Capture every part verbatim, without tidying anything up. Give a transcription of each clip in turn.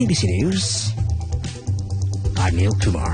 A B C News, I'm Neil Kumar.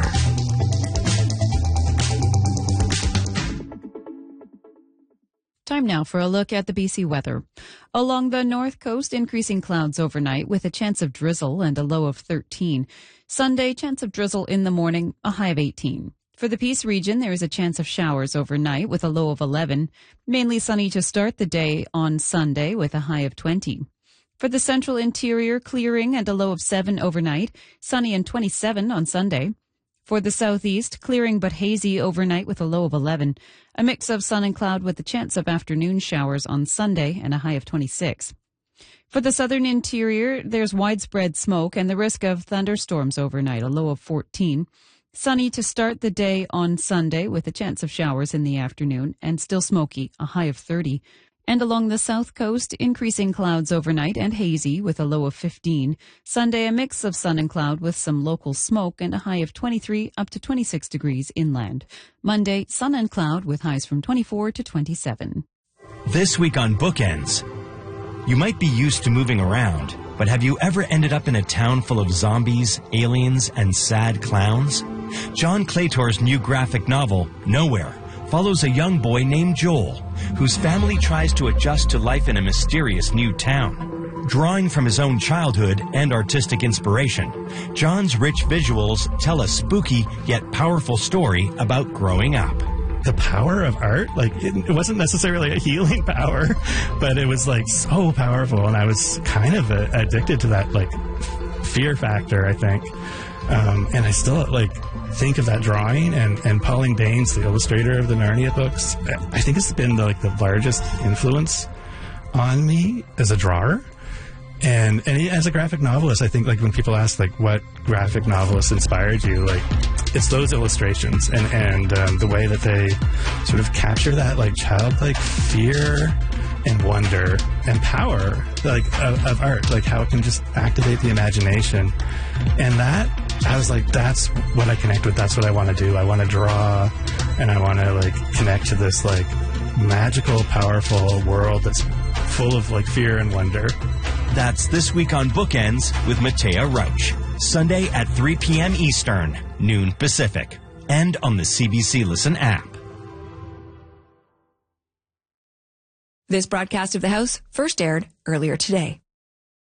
Time now for a look at the B C weather. Along the north coast, increasing clouds overnight with a chance of drizzle and a low of thirteen. Sunday, chance of drizzle in the morning, a high of eighteen. For the Peace region, there is a chance of showers overnight with a low of eleven. Mainly sunny to start the day on Sunday with a high of twenty. For the central interior, clearing and a low of seven overnight, sunny and twenty-seven on Sunday. For the southeast, clearing but hazy overnight with a low of eleven. A mix of sun and cloud with a chance of afternoon showers on Sunday and a high of twenty-six. For the southern interior, there's widespread smoke and the risk of thunderstorms overnight, a low of fourteen. Sunny to start the day on Sunday with a chance of showers in the afternoon and still smoky, a high of thirty. And along the south coast, increasing clouds overnight and hazy with a low of fifteen. Sunday, a mix of sun and cloud with some local smoke and a high of twenty-three up to twenty-six degrees inland. Monday, sun and cloud with highs from twenty-four to twenty-seven. This week on Bookends, you might be used to moving around, but have you ever ended up in a town full of zombies, aliens, and sad clowns? John Claytor's new graphic novel, Nowhere, follows a young boy named Joel, whose family tries to adjust to life in a mysterious new town. Drawing from his own childhood and artistic inspiration, John's rich visuals tell a spooky yet powerful story about growing up. The power of art, like, it, it wasn't necessarily a healing power, but it was, like, so powerful, and I was kind of uh, addicted to that, like, fear factor, I think. Um, and I still, like, think of that drawing, and, and Pauline Baines, the illustrator of the Narnia books, I think it's been, the, like, the largest influence on me as a drawer. And, and as a graphic novelist, I think, like, when people ask, like, what graphic novelist inspired you, like, it's those illustrations and, and um, the way that they sort of capture that, like, childlike fear and wonder and power, like, of, of art, like how it can just activate the imagination. And that, I was like, that's what I connect with. That's what I want to do. I want to draw, and I want to, like, connect to this, like, magical, powerful world that's full of, like, fear and wonder. That's This Week on Bookends with Matea Rauch. Sunday at three p.m. Eastern, noon Pacific, and on the C B C Listen app. This broadcast of The House first aired earlier today.